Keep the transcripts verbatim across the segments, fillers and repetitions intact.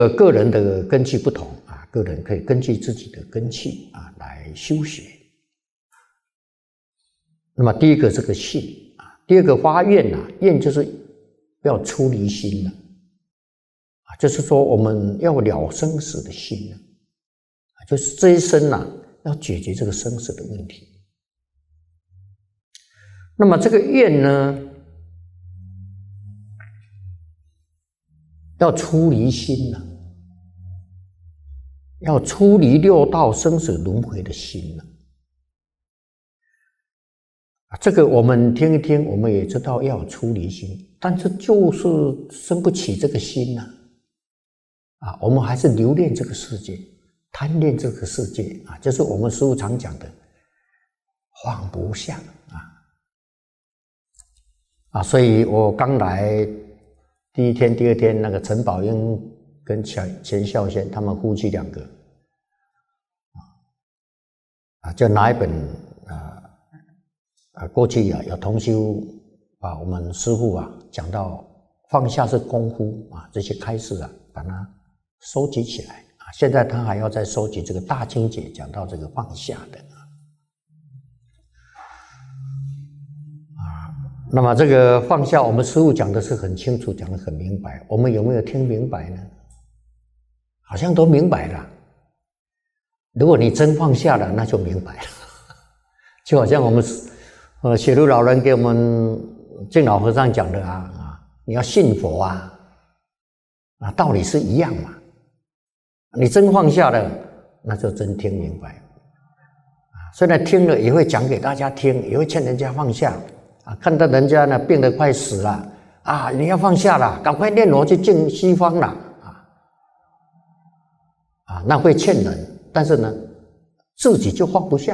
呃，个人的根器不同啊，个人可以根据自己的根器啊来修学。那么第一个这个信啊，第二个发愿啊，愿就是要出离心了啊，就是说我们要了生死的心了啊，就是这一生啊要解决这个生死的问题。那么这个愿呢，要出离心了。要出离六道生死轮回的心了，这个我们听一听，我们也知道要出离心，但是就是生不起这个心呐、啊，啊，我们还是留恋这个世界，贪恋这个世界啊，就是我们师父常讲的放不下啊，啊，所以我刚来第一天、第二天，那个陈宝英跟钱钱孝先他们夫妻两个，啊，就拿一本啊啊，过去啊有同修把我们师父啊讲到放下是功夫啊，这些开示啊，把它收集起来啊。现在他还要再收集这个大经解讲到这个放下的啊。那么这个放下，我们师父讲的是很清楚，讲得很明白。我们有没有听明白呢？好像都明白了。如果你真放下了，那就明白了。就好像我们呃雪路老人给我们净老和尚讲的啊啊，你要信佛啊啊，道理是一样嘛。你真放下了，那就真听明白啊。虽然听了也会讲给大家听，也会劝人家放下啊。看到人家呢病得快死了啊，你要放下了，赶快念佛去进西方了啊啊，那会劝人。但是呢，自己就放不下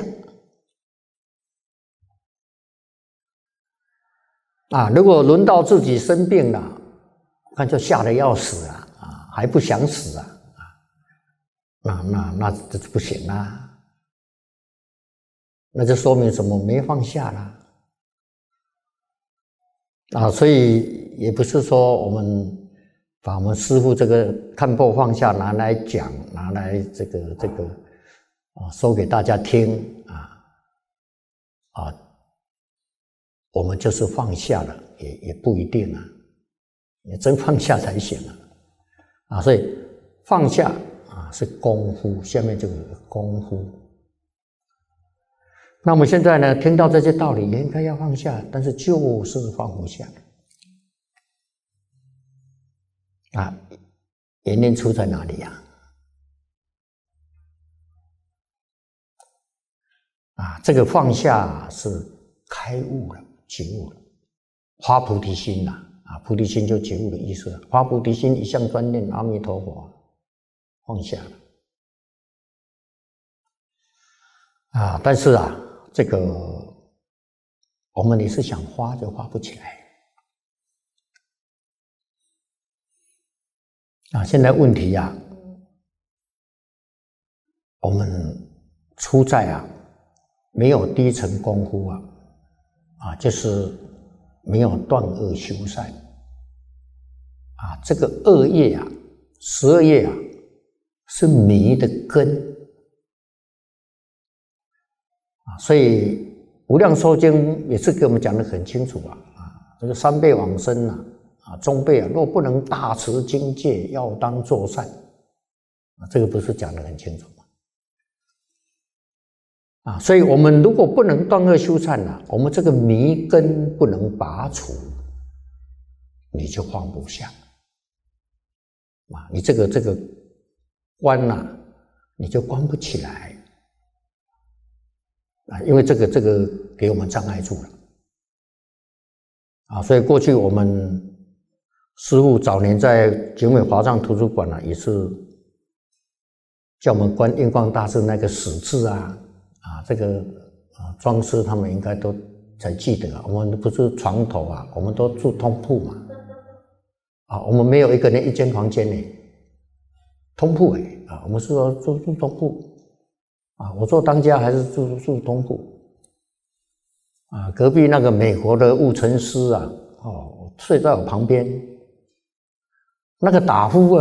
啊！如果轮到自己生病了，那就吓得要死啊！啊，还不想死啊！啊，那那那这不行啊！那就说明什么？没放下啦！啊，所以也不是说我们把我们师父这个看破放下拿来讲，拿来这个这个啊说给大家听啊啊，我们就是放下了，也也不一定啊，你真放下才行啊啊，所以放下啊是功夫，下面这个功夫。那我们现在呢，听到这些道理，也应该要放下，但是就是放不下。啊，原因出在哪里呀？啊，这个放下是开悟了，觉悟了，发菩提心呐！啊，菩提心就觉悟的意思了。发菩提心，一向专念阿弥陀佛，放下了。啊，但是啊，这个我们也是想发就发不起来。啊，现在问题呀、啊，我们出在啊，没有第一层功夫啊，啊，就是没有断恶修善啊，这个恶业啊，十二业啊，是迷的根啊，所以《无量寿经》也是给我们讲得很清楚啊，啊，这个三辈往生啊。啊，中辈啊，若不能大持经戒，要当作善啊，这个不是讲得很清楚吗？啊，所以我们如果不能断恶修善啊，我们这个迷根不能拔除，你就放不下啊，你这个这个关呐、啊，你就关不起来啊，因为这个这个给我们障碍住了啊，所以过去我们师父早年在景美华藏图书馆啊，也是叫我们观印光大师那个死字啊，啊，这个啊装饰他们应该都才记得啊。我们不是床头啊，我们都住通铺嘛，啊，我们没有一个人一间房间呢，通铺哎，啊，我们是说住住通铺啊，我做当家还是住住通铺啊，隔壁那个美国的悟成师啊，哦，睡在我旁边。那个打呼啊。